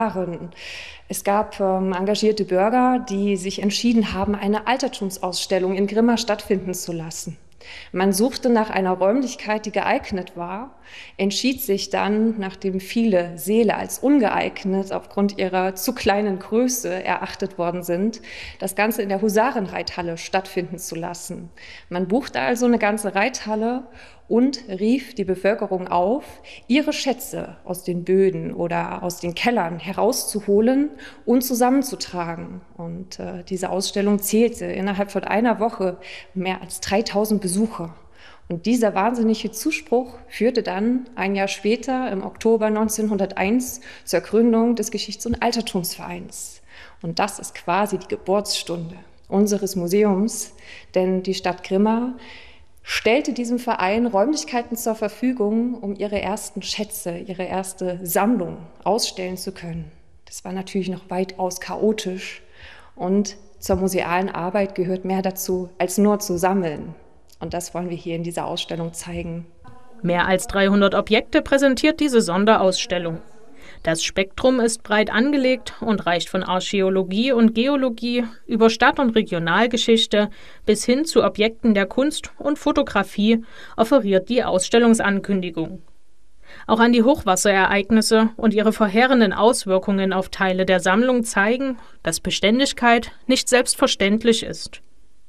Es gab engagierte Bürger, die sich entschieden haben, eine Altertumsausstellung in Grimma stattfinden zu lassen. Man suchte nach einer Räumlichkeit, die geeignet war, entschied sich dann, nachdem viele Säle als ungeeignet aufgrund ihrer zu kleinen Größe erachtet worden sind, das Ganze in der Husarenreithalle stattfinden zu lassen. Man buchte also eine ganze Reithalle und rief die Bevölkerung auf, ihre Schätze aus den Böden oder aus den Kellern herauszuholen und zusammenzutragen. Und diese Ausstellung zählte innerhalb von einer Woche mehr als 3000 Besucher. Und dieser wahnsinnige Zuspruch führte dann ein Jahr später, im Oktober 1901, zur Gründung des Geschichts- und Altertumsvereins. Und das ist quasi die Geburtsstunde unseres Museums, denn die Stadt Grimma stellte diesem Verein Räumlichkeiten zur Verfügung, um ihre ersten Schätze, ihre erste Sammlung ausstellen zu können. Das war natürlich noch weitaus chaotisch und zur musealen Arbeit gehört mehr dazu, als nur zu sammeln. Und das wollen wir hier in dieser Ausstellung zeigen. Mehr als 300 Objekte präsentiert diese Sonderausstellung. Das Spektrum ist breit angelegt und reicht von Archäologie und Geologie über Stadt- und Regionalgeschichte bis hin zu Objekten der Kunst und Fotografie, offeriert die Ausstellungsankündigung. Auch an die Hochwasserereignisse und ihre verheerenden Auswirkungen auf Teile der Sammlung zeigen, dass Beständigkeit nicht selbstverständlich ist.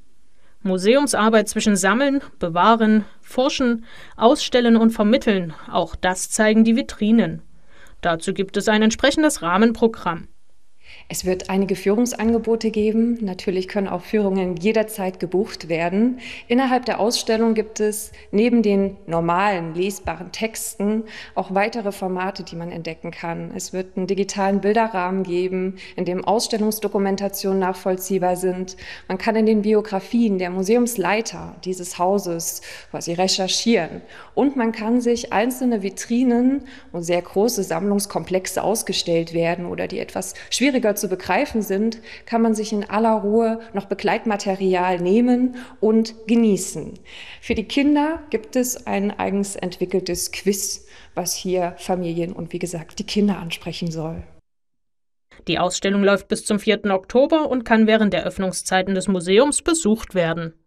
Museumsarbeit zwischen Sammeln, Bewahren, Forschen, Ausstellen und Vermitteln, auch das zeigen die Vitrinen. Dazu gibt es ein entsprechendes Rahmenprogramm. Es wird einige Führungsangebote geben. Natürlich können auch Führungen jederzeit gebucht werden. Innerhalb der Ausstellung gibt es neben den normalen lesbaren Texten auch weitere Formate, die man entdecken kann. Es wird einen digitalen Bilderrahmen geben, in dem Ausstellungsdokumentationen nachvollziehbar sind. Man kann in den Biografien der Museumsleiter dieses Hauses quasi recherchieren. Und man kann sich einzelne Vitrinen, wo sehr große Sammlungskomplexe ausgestellt werden oder die etwas schwieriger zu begreifen sind, kann man sich in aller Ruhe noch Begleitmaterial nehmen und genießen. Für die Kinder gibt es ein eigens entwickeltes Quiz, was hier Familien und wie gesagt die Kinder ansprechen soll. Die Ausstellung läuft bis zum 4. Oktober und kann während der Öffnungszeiten des Museums besucht werden.